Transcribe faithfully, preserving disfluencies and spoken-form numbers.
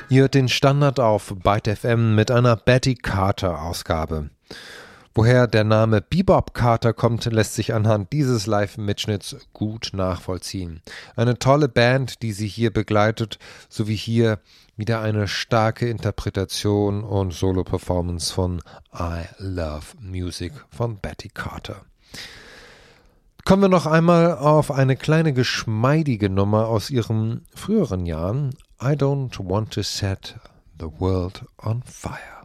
Ihr hört den Standard auf Byte F M mit einer Betty Carter-Ausgabe. Woher der Name Bebop Carter kommt, lässt sich anhand dieses Live-Mitschnitts gut nachvollziehen. Eine tolle Band, die sie hier begleitet, sowie hier wieder eine starke Interpretation und Solo-Performance von I Love Music von Betty Carter. Kommen wir noch einmal auf eine kleine geschmeidige Nummer aus ihren früheren Jahren. I don't want to set the world on fire.